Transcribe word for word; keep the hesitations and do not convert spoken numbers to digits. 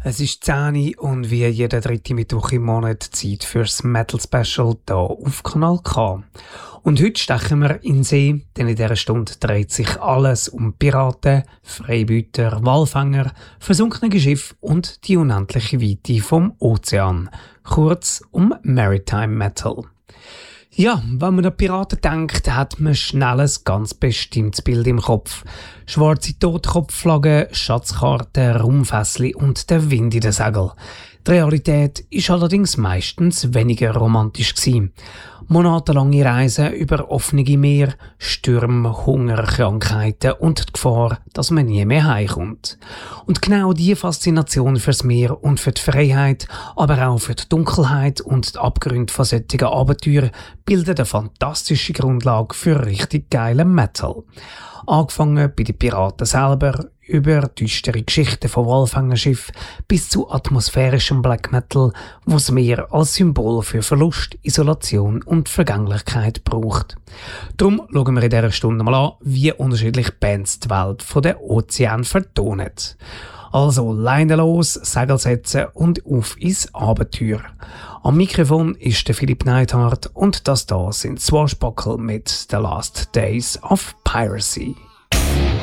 Es ist zehn und wie jeden dritten Mittwoch im Monat Zeit fürs Metal Special hier auf Kanal K. Und heute stechen wir in den See, denn in dieser Stunde dreht sich alles um Piraten, Freibeuter, Walfänger, versunkene Schiffe und die unendliche Weite vom Ozean. Kurz um Maritime Metal. Ja, wenn man an Piraten denkt, hat man schnell ein ganz bestimmtes Bild im Kopf. Schwarze Totenkopfflaggen, Schatzkarten, Raumfässli und der Wind in den Segeln. Die Realität ist allerdings meistens weniger romantisch gewesen. Monatelange Reisen über offene Meer, Stürme, Hunger, Krankheiten und die Gefahr, dass man nie mehr heimkommt. Und genau diese Faszination fürs Meer und für die Freiheit, aber auch für die Dunkelheit und die Abgründe von solchen Abenteuern bildet eine fantastische Grundlage für richtig geilen Metal. Angefangen bei den Piraten selber, über düstere Geschichten von Walfängerschiffen bis zu atmosphärischem Black Metal, wo das Meer als Symbol für Verlust, Isolation und Vergänglichkeit braucht. Darum schauen wir in dieser Stunde mal an, wie unterschiedlich Bands die Welt von den Ozeanen vertonen. Also Leine los, Segel setzen und auf ins Abenteuer. Am Mikrofon ist der Philipp Neidhardt und das da sind Swashbuckle mit The Last Days of Piracy.